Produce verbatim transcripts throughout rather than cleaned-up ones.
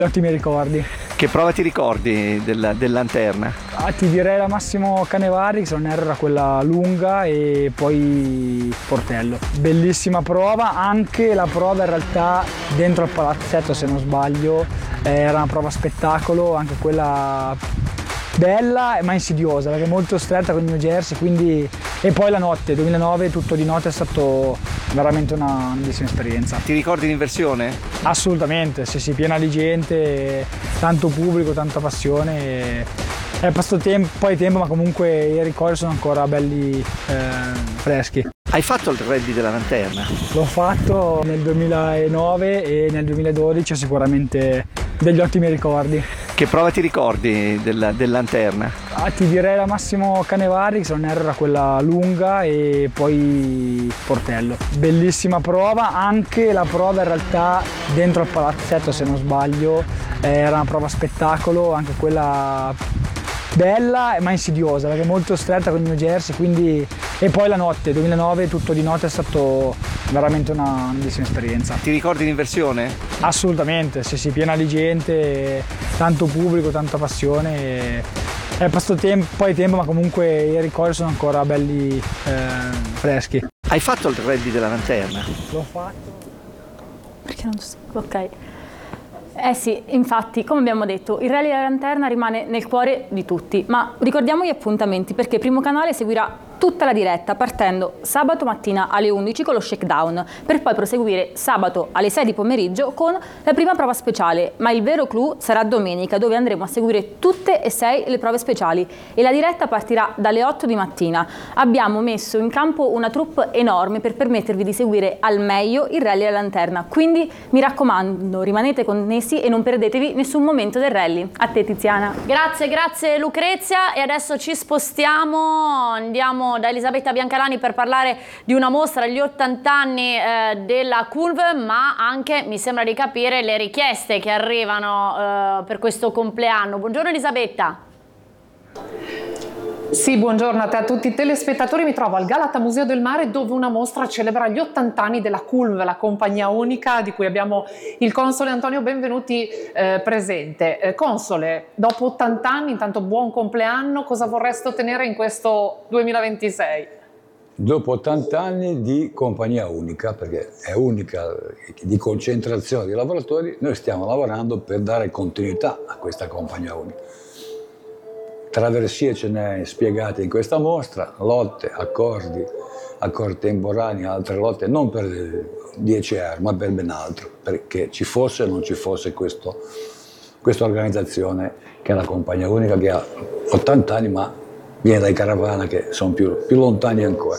Ottimi ricordi. Che prova ti ricordi del, del Lanterna? Ah, ti direi la Massimo Canevari, se non erro era quella lunga, e poi Portello. Bellissima prova, anche la prova in realtà dentro al palazzetto, se non sbaglio, era una prova spettacolo, anche quella bella ma insidiosa, perché è molto stretta con il New Jersey, quindi... E poi la notte, duemilanove, tutto di notte, è stato veramente una bellissima esperienza. Ti ricordi l'inversione? Assolutamente, sì sì, piena di gente, tanto pubblico, tanta passione. È passato tempo, poi tempo, ma comunque i ricordi sono ancora belli eh, freschi. Hai fatto il rally della Lanterna? L'ho fatto nel duemilanove e nel duemiladodici, ho sicuramente degli ottimi ricordi. Che prova ti ricordi del, del Lanterna? Ah, ti direi la Massimo Canevari, se non erro era quella lunga, e poi Portello. Bellissima prova, anche la prova in realtà dentro al palazzetto, se non sbaglio, era una prova spettacolo, anche quella bella ma insidiosa, perché è molto stretta con il New Jersey, quindi... E poi la notte, duemilanove, tutto di notte, è stato veramente una bellissima esperienza. Ti ricordi l'inversione? Assolutamente, sì sì, piena di gente, tanto pubblico, tanta passione. È passato tempo, poi tempo, ma comunque i ricordi sono ancora belli eh, freschi. Hai fatto il rally della Lanterna? L'ho fatto. Perché non so? Ok. Eh sì, infatti, come abbiamo detto, il Rally della Lanterna rimane nel cuore di tutti, ma ricordiamo gli appuntamenti, perché Primo Canale seguirà tutta la diretta partendo sabato mattina alle undici con lo shakedown, per poi proseguire sabato alle sei di pomeriggio con la prima prova speciale, ma il vero clou sarà domenica, dove andremo a seguire tutte e sei le prove speciali, e la diretta partirà dalle otto di mattina. Abbiamo messo in campo una troupe enorme per permettervi di seguire al meglio il Rally della Lanterna, quindi mi raccomando, rimanete connessi e non perdetevi nessun momento del rally. A te Tiziana. Grazie, grazie Lucrezia, e adesso ci spostiamo, andiamo da Elisabetta Biancalani per parlare di una mostra agli ottanta anni eh, della C U L V, ma anche, mi sembra di capire, le richieste che arrivano eh, per questo compleanno. Buongiorno Elisabetta. Sì, buongiorno a te, a tutti i telespettatori. Mi trovo al Galata Museo del Mare, dove una mostra celebra gli ottanta anni della C U L V, la compagnia unica di cui abbiamo il console Antonio Benvenuti eh, presente. Eh, console, dopo ottanta anni, intanto buon compleanno, cosa vorreste ottenere in questo duemilaventisei? Dopo ottanta anni di compagnia unica, perché è unica, di concentrazione di lavoratori, noi stiamo lavorando per dare continuità a questa compagnia unica. Traversie ce ne spiegate in questa mostra, lotte, accordi, accordi temporanei, altre lotte, non per dieci euro, ma per ben altro, perché ci fosse o non ci fosse questo, questa organizzazione che è la compagnia unica, che ha ottanta anni, ma viene dai Caravana, che sono più, più lontani ancora.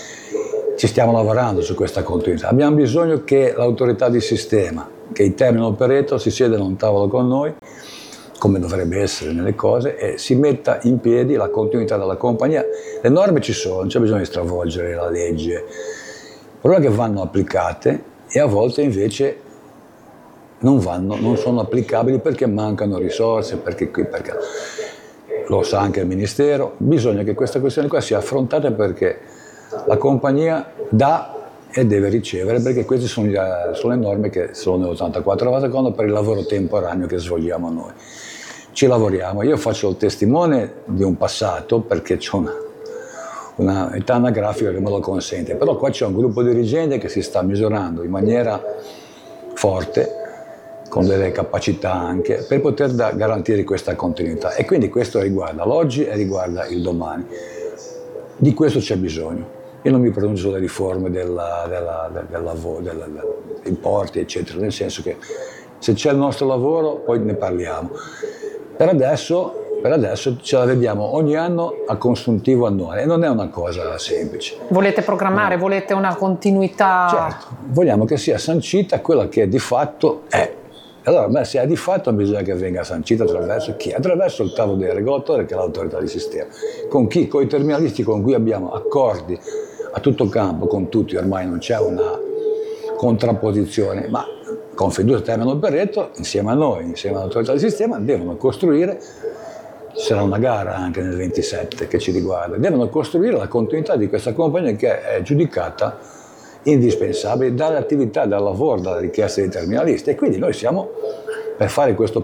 Ci stiamo lavorando su questa continuità. Abbiamo bisogno che l'autorità di sistema, che i terminal operator si siedano a un tavolo con noi, come dovrebbe essere nelle cose, e si metta in piedi la continuità della compagnia. Le norme ci sono, non c'è bisogno di stravolgere la legge, il problema è che vanno applicate e a volte invece non vanno, non sono applicabili perché mancano risorse, perché qui, perché lo sa anche il Ministero. Bisogna che questa questione qua sia affrontata, perché la compagnia dà e deve ricevere, perché queste sono, le, sono le norme che sono nell'ottantaquattro al secondo per il lavoro temporaneo che svolgiamo noi. Ci lavoriamo, io faccio il testimone di un passato perché c'è una, una età anagrafica che me lo consente, però qua c'è un gruppo dirigente che si sta misurando in maniera forte, con delle capacità anche, per poter da, garantire questa continuità, e quindi questo riguarda l'oggi e riguarda il domani. Di questo c'è bisogno. Io non mi pronuncio sulle riforme della, della, della, della, della, dei porti, eccetera, nel senso che se c'è il nostro lavoro poi ne parliamo. Per adesso, per adesso ce la vediamo ogni anno a consuntivo annuale, e non è una cosa semplice. Volete programmare, no. Volete una continuità? Certo, vogliamo che sia sancita quella che di fatto è. Allora, beh, se è di fatto bisogna che venga sancita attraverso chi? Attraverso il tavolo dei regolatori, che è l'autorità di sistema. Con chi? Con i terminalisti con cui abbiamo accordi a tutto campo, con tutti, ormai non c'è una contrapposizione, ma Confindustria Terminal Operator, insieme a noi, insieme all'autorità di sistema, devono costruire, ci sarà una gara anche nel ventisette che ci riguarda, devono costruire la continuità di questa compagnia che è giudicata indispensabile dalle attività, dal lavoro, dalla richiesta dei terminalisti, e quindi noi siamo per fare questo